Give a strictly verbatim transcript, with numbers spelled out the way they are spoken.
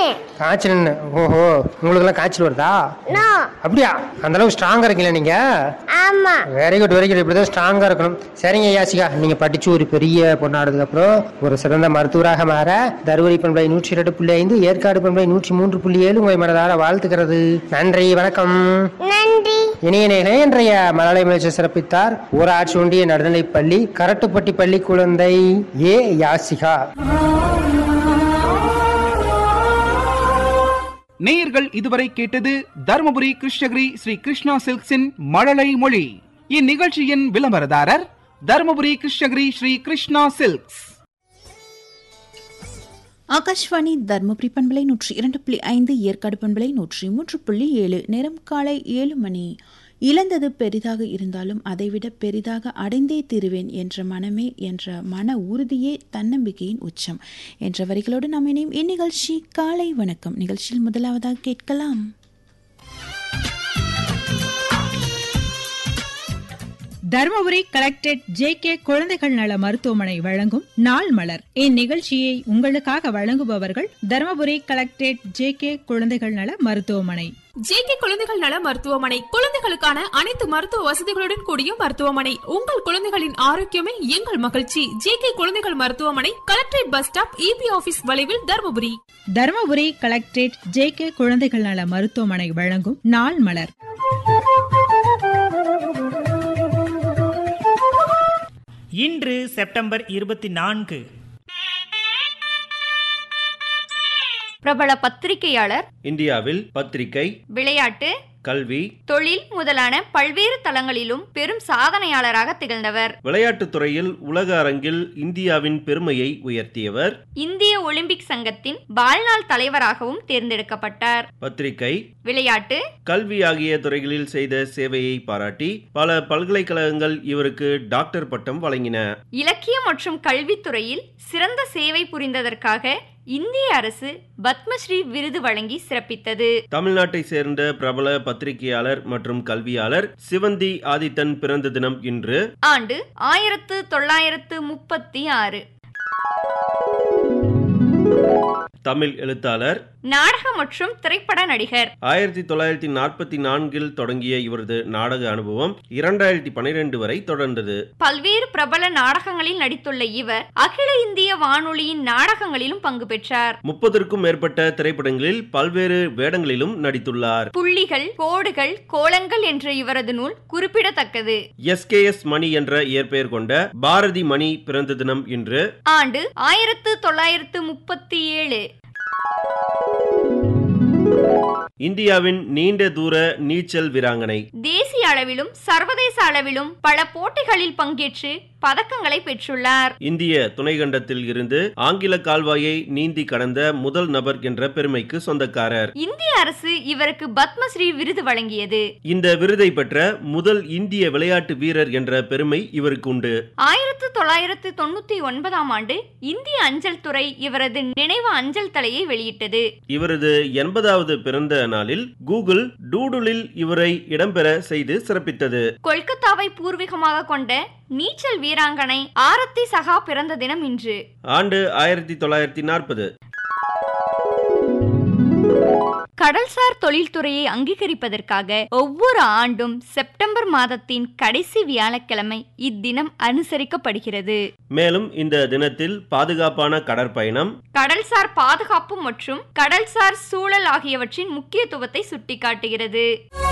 காய்ச்சல். ஓஹோ, உங்களுக்கு எல்லாம் காய்ச்சல் வருதா? அப்படியா? அந்த அளவுக்கு ஸ்ட்ராங்கா இருக்கீங்களா நீங்க? ஆமா. Very good very good. இப்படிதான் ஸ்ட்ராங்கா இருக்கணும். சரிங்க யாசிகா, நீங்க படிச்சு ஒரு பெரிய பொண்ணாடுறதுக்கு அப்புறம் ஒரு சிறந்த மருத்துவராக மாற தருமபுரி பண்பலை நூற்றி இரண்டு புள்ளி ஐந்து, ஏற்காடு பண்பலை நூற்றி மூன்று புள்ளி ஏழு உங்களை மனதார வாழ்த்துக்கிறது. நன்றி, வணக்கம். நன்றி. இணைய நேயர்களே, இன்றைய மழலை முயற்சி சிறப்பித்தார் ஊராட்சி ஒன்றிய நடுநிலைப் பள்ளி கரட்டுப்பட்டி பள்ளி குழந்தை ஏ யாசிகா. நேயர்கள் இதுவரை கேட்டது தருமபுரி கிருஷ்ணகிரி ஸ்ரீ கிருஷ்ணா சில்க்ஸின் மழலை மொழி. இந்நிகழ்ச்சியின் விளம்பரதாரர் தருமபுரி கிருஷ்ணகிரி ஸ்ரீ கிருஷ்ணா சில்க்ஸ். ஆகாஷ்வாணி தருமபுரி பண்பலை நூற்றி இரண்டு புள்ளி ஐந்து, ஏற்காடு பண்பலை நூற்றி மூன்று புள்ளி ஏழு. நேரம் காலை ஏழு மணி. இழந்தது பெரிதாக இருந்தாலும் அதைவிட பெரிதாக அடைந்தே தீருவேன் என்ற மனமே என்ற மன உறுதியே தன்னம்பிக்கையின் உச்சம் என்ற வரிகளோடு நாம் இணையும் இந்நிகழ்ச்சி காலை வணக்கம். நிகழ்ச்சியில் முதலாவதாக கேட்கலாம் தருமபுரி கலெக்டரேட் ஜே கே குழந்தைகள் நல மருத்துவமனை வழங்கும் நாள் மலர். இந்நிகழ்ச்சியை உங்களுக்காக வழங்குபவர்கள் தருமபுரி கலெக்டரேட் ஜே கே குழந்தைகள் நல மருத்துவமனை. ஜே கே குழந்தைகள் நல மருத்துவமனை குழந்தைகளுக்கான அனைத்து மருத்துவ வசதிகளுடன் கூடிய மருத்துவமனை. உங்கள் குழந்தைகளின் ஆரோக்கியமே எங்கள் மகிழ்ச்சி. ஜே கே குழந்தைகள் மருத்துவமனை, collectorate bus stop, EB office வளைவில், Dharmapuri. Dharmapuri collectorate J K குழந்தைகள் நல மருத்துவமனை வழங்கும் நாள் மலர். இன்று செப்டம்பர் இருபத்தி நான்கு. பிரபல பத்திரிகையாளர், இந்தியாவில் பத்திரிகை, விளையாட்டு, கல்வி, தொழில் முதலான பல்வேறு தளங்களிலும் பெரும் சாதனையாளராக திகழ்ந்தவர். விளையாட்டுத் துறையில் உலக அரங்கில் இந்தியாவின் பெருமையை உயர்த்தியவர். இந்திய ஒலிம்பிக் சங்கத்தின் வாழ்நாள் தலைவராகவும் தேர்ந்தெடுக்கப்பட்டார். பத்திரிகை, விளையாட்டு, கல்வி ஆகிய துறைகளில் செய்த சேவையை பாராட்டி பல பல்கலைக்கழகங்கள் இவருக்கு டாக்டர் பட்டம் வழங்கின. இலக்கியம் மற்றும் கல்வித்துறையில் சிறந்த சேவை புரிந்ததற்காக இந்திய அரசு பத்மஸ்ரீ விருது வழங்கி சிறப்பித்தது. தமிழ்நாட்டை சேர்ந்த பிரபல பத்திரிகையாளர் மற்றும் கல்வியாளர் சிவந்தி ஆதித்தன் பிறந்த தினம் இன்று. ஆண்டு ஆயிரத்து தொள்ளாயிரத்து முப்பத்தி ஆறு. தமிழ் எழுத்தாளர், நாடக மற்றும் திரைப்பட நடிகர். ஆயிரத்தி தொள்ளாயிரத்தி நாற்பத்தி நான்கில் தொடங்கிய இவரது நாடக அனுபவம் இரண்டாயிரத்தி பனிரெண்டு வரை தொடர்ந்தது. பல்வேறு பிரபல நாடகங்களில் நடித்துள்ள இவர் அகில இந்திய வானொலியின் நாடகங்களிலும் பங்கு பெற்றார். முப்பதற்கும் மேற்பட்ட திரைப்படங்களில் பல்வேறு வேடங்களிலும் நடித்துள்ளார். புள்ளிகள், கோடுகள், கோலங்கள் என்ற இவரது நூல் குறிப்பிடத்தக்கது. எஸ் கே எஸ் மணி என்ற இயற்பெயர் கொண்ட பாரதி மணி பிறந்த தினம் இன்று. ஆண்டு ஆயிரத்து தொள்ளாயிரத்து முப்பத்தி ஏழு. இந்தியாவின் நீண்ட தூர நீச்சல் வீராங்கனை. தேசிய அளவிலும் சர்வதேச அளவிலும் பல போட்டிகளில் பங்கேற்று பதக்கங்களை பெற்றுள்ளார். இந்திய துணைக்கண்டத்தில் இருந்து ஆங்கில கால்வாயை நீந்தி கடந்த முதல் நபர் என்ற பெருமைக்கு சொந்தக்காரர். இந்திய அரசு இவருக்கு பத்மஸ்ரீ விருது வழங்கியது. இந்த விருதை பெற்ற முதல் இந்திய விளையாட்டு வீரர் என்ற பெருமை இவருக்கு உண்டு. ஆயிரத்து தொள்ளாயிரத்து தொண்ணூத்தி ஒன்பதாம் ஆண்டு இந்திய அஞ்சல் துறை இவரது நினைவு அஞ்சல் தலையை வெளியிட்டது. இவரது எண்பதாவது பிறந்த நாளில் கூகுள் டூடுலில் இவரை இடம்பெற செய்து சிறப்பித்தது. கொல்கத்தாவை பூர்வீகமாக கொண்ட நீச்சல் வீராங்கனை ஆரத்தி சகா பிறந்த தினம் இன்று. ஆண்டு ஆயிரத்தி தொள்ளாயிரத்தி நாற்பது. கடல்சார் தொழில்துறையை அங்கீகரிப்பதற்காக ஒவ்வொரு ஆண்டும் செப்டம்பர் மாதத்தின் கடைசி வியாழக்கிழமை இத்தினம் அனுசரிக்கப்படுகிறது. மேலும் இந்த தினத்தில் பாதுகாப்பான கடற்பயணம், கடல்சார் பாதுகாப்பு மற்றும் கடல்சார் சூழல் ஆகியவற்றின் முக்கியத்துவத்தை சுட்டிக்காட்டுகிறது.